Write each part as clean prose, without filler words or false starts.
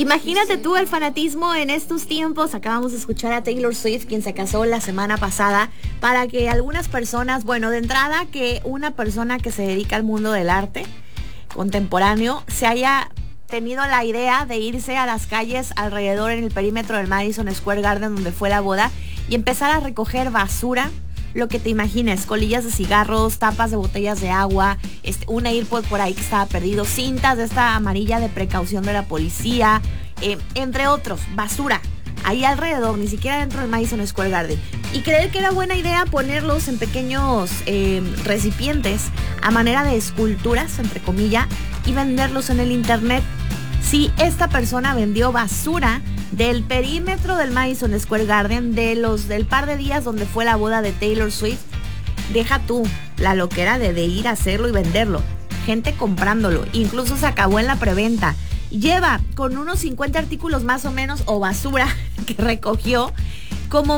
Imagínate tú el fanatismo en estos tiempos. Acabamos de escuchar a Taylor Swift, quien se casó la semana pasada, para que algunas personas, bueno, de entrada, que una persona que se dedica al mundo del arte contemporáneo se haya tenido la idea de irse a las calles alrededor en el perímetro del Madison Square Garden, donde fue la boda, y empezar a recoger basura, lo que te imagines, colillas de cigarros, tapas de botellas de agua, un AirPod por ahí que estaba perdido, cintas de esta amarilla de precaución de la policía, entre otros, basura, ahí alrededor, ni siquiera dentro del Madison Square Garden. Y creer que era buena idea ponerlos en pequeños recipientes a manera de esculturas, entre comillas, y venderlos en el internet. Sí, esta persona vendió basura del perímetro del Madison Square Garden del par de días donde fue la boda de Taylor Swift. Deja tú la loquera de ir a hacerlo y venderlo. Gente comprándolo. Incluso se acabó en la preventa. Lleva con unos 50 artículos más o menos, o basura que recogió, como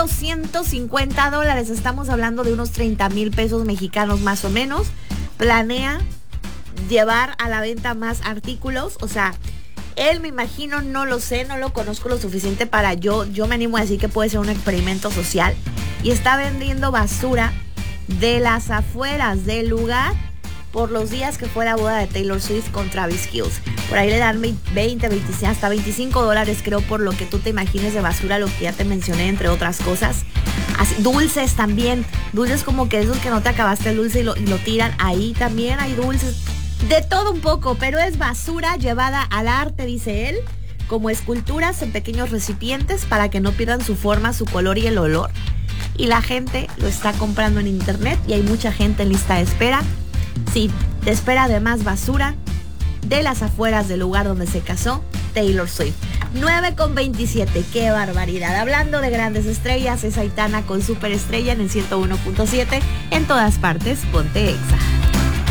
$1,250. Estamos hablando de unos 30,000 pesos mexicanos más o menos. Planea llevar a la venta más artículos. O sea, él, me imagino, no lo sé, no lo conozco lo suficiente para yo me animo a decir que puede ser un experimento social, y está vendiendo basura de las afueras del lugar por los días que fue la boda de Taylor Swift con Travis Kelce. Por ahí le dan 20, 25, hasta $25, creo, por lo que tú te imagines de basura, lo que ya te mencioné, entre otras cosas. Así, dulces también, dulces como que esos que no te acabaste el dulce y lo tiran, ahí también hay dulces. De todo un poco, pero es basura llevada al arte, dice él, como esculturas en pequeños recipientes para que no pierdan su forma, su color y el olor. Y la gente lo está comprando en internet y hay mucha gente en lista de espera. Sí, de espera de más basura de las afueras del lugar donde se casó Taylor Swift. 9:27, qué barbaridad. Hablando de grandes estrellas, es Aitana con Superestrella en el 101.7. En todas partes, ponte Exa.